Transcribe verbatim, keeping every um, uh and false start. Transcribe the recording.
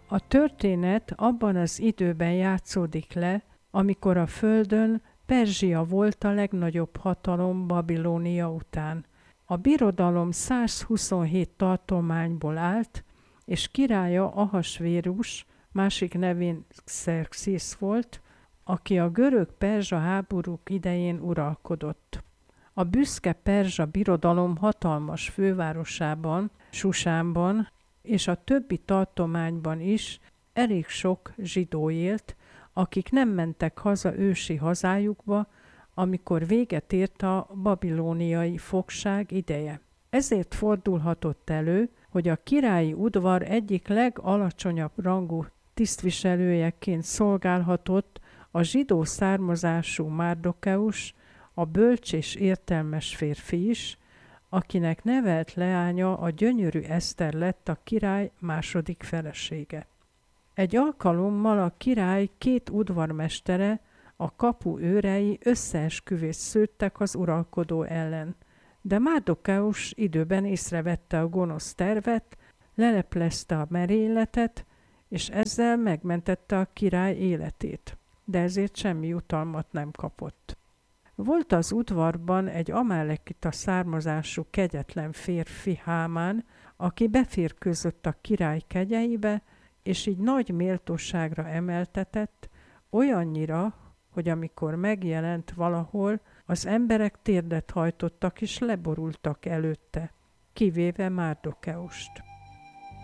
A történet abban az időben játszódik le, amikor a földön Perzsia volt a legnagyobb hatalom Babilónia után. A birodalom százhuszonhét tartományból állt, és királya Ahasvérus, másik nevén Xerxész volt, aki a görög-perzsa háborúk idején uralkodott. A büszke perzsa birodalom hatalmas fővárosában, Susánban és a többi tartományban is elég sok zsidó élt, akik nem mentek haza ősi hazájukba, amikor véget ért a babilóniai fogság ideje. Ezért fordulhatott elő, hogy a királyi udvar egyik legalacsonyabb rangú tisztviselőjeként szolgálhatott a zsidó származású Márdokeus, a bölcs és értelmes férfi is, akinek nevelt leánya, a gyönyörű Eszter lett a király második felesége. Egy alkalommal a király két udvarmestere, a kapu őrei összeesküvést szőttek az uralkodó ellen, de Márdokeus időben észrevette a gonosz tervet, leleplezte a merényletet, és ezzel megmentette a király életét, de ezért semmi jutalmat nem kapott. Volt az udvarban egy amalekita származású kegyetlen férfi, Hámán, aki beférkőzött a király kegyeibe, és így nagy méltóságra emeltetett, olyannyira, hogy amikor megjelent valahol, az emberek térdet hajtottak és leborultak előtte, kivéve Márdokeust.